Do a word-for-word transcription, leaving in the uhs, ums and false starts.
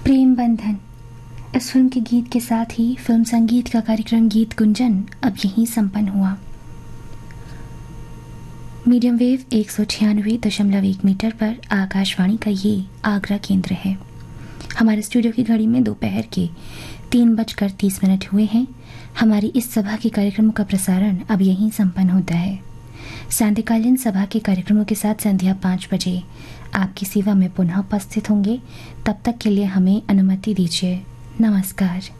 प्रेम बंधन। इस फिल्म के गीत के साथ ही फिल्म संगीत का कार्यक्रम गीत गुंजन अब यहीं संपन्न हुआ। मीडियम वेव एक सौ छियानवे दशमलव एक मीटर पर आकाशवाणी का ये आगरा केंद्र है। हमारे स्टूडियो की घड़ी में दोपहर के तीन बजकर तीस मिनट हुए हैं। हमारी इस सभा के कार्यक्रमों का प्रसारण अब यहीं संपन्न होता है। सांध्यकालीन सभा के कार्यक्रमों के साथ संध्या पाँच बजे आपकी सेवा में पुनः उपस्थित होंगे। तब तक के लिए हमें अनुमति दीजिए। नमस्कार।